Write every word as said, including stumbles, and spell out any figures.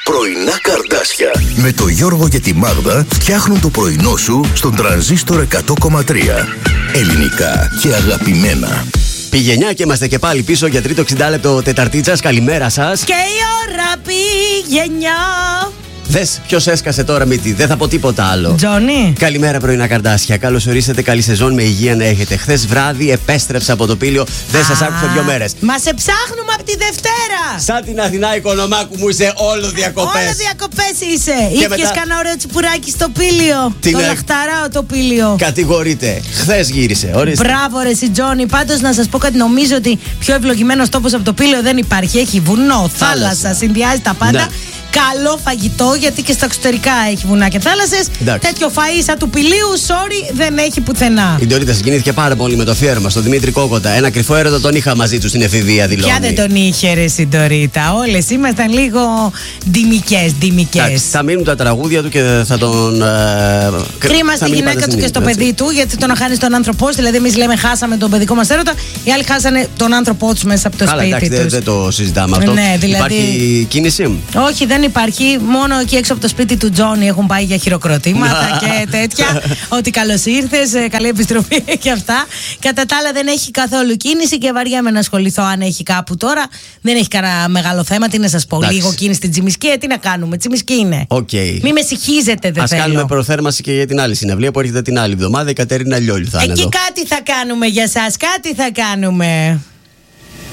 Πρωινά Καρδάσια με το Γιώργο και τη Μάγδα φτιάχνουν το πρωινό σου στον Τρανζίστορ εκατό κόμμα τρία. Ελληνικά και αγαπημένα. Πηγενιά και είμαστε και πάλι πίσω για τρίτο εξήντα λεπτό Τεταρτίτσας. Καλημέρα σας. Και η ώρα πηγενιά. Δες ποιος έσκασε τώρα μύτη, δεν θα πω τίποτα άλλο. Τζόνι. Καλημέρα πρωινά Καρδάσια. Καλώς ορίσατε, καλή σεζόν, με υγεία να έχετε. Χθες βράδυ επέστρεψα από το Πήλιο, δεν σας άκουσα δύο μέρες. Μα σε ψάχνουμε από τη Δευτέρα. Σαν την Αθηνά Οικονομάκου μου είσαι όλο διακοπές. Όλο διακοπές είσαι. Είχες μετά... κανένα ωραίο τσιπουράκι στο Πήλιο. Την το ε... λαχταράω το Πήλιο. Κατηγορείτε. Χθες γύρισε, ορίστε. Μπράβο ρε εσύ Τζόνι. Πάντως να σας πω κάτι, νομίζω ότι πιο ευλογημένος τόπος από το Πήλιο δεν υπάρχει. Έχει βουνό, θάλασσα, θάλασσα συνδυάζει τα πάντα. Ναι. Καλό φαγητό, γιατί και στα εξωτερικά έχει βουνά και θάλασσες. Τέτοιο φαΐ σαν του Πηλίου, sorry, δεν έχει πουθενά. Η Ντορίτα συγκινήθηκε πάρα πολύ με το αφιέρωμα στον Δημήτρη Κόκοτα. Ένα κρυφό έρωτα τον είχα μαζί του στην εφηβεία, δηλώνει. Ποια δεν τον είχε, ρε η Ντορίτα. Όλες ήμασταν λίγο ντυμικές, ντυμικές. Θα μείνουν τα τραγούδια του και θα τον. Ε, Κρίμα στη γυναίκα του και στο παιδί του, γιατί το να χάνει τον άνθρωπό του. Δηλαδή, εμείς λέμε χάσαμε τον παιδικό μας έρωτα, οι άλλοι χάσανε τον άνθρωπό του μέσα από το Καλά, σπίτι του. Δεν δε το συζητάμε αυτό. Ναι, δηλαδή... Υπάρχει κίνηση. Όχι, δεν υπάρχει. Μόνο εκεί έξω από το σπίτι του Τζόνι έχουν πάει για χειροκροτήματα και τέτοια. Ότι καλώς ήρθες, καλή επιστροφή και αυτά. Κατά τα άλλα δεν έχει καθόλου κίνηση και βαριέμαι να ασχοληθώ αν έχει κάπου τώρα. Δεν έχει κανένα μεγάλο θέμα. Τι να σας πω, λίγο κίνηση στην Τσιμισκή. Τι να κάνουμε, Τσιμισκή είναι. Okay. Μη με συγχύζετε, δεν Ας θέλω. κάνουμε προθέρμανση και για την άλλη συναυλία που έρχεται την άλλη εβδομάδα. Η Κατερίνα Λιόλιου θα είναι εκεί εδώ. Κάτι θα κάνουμε για σας, κάτι θα κάνουμε.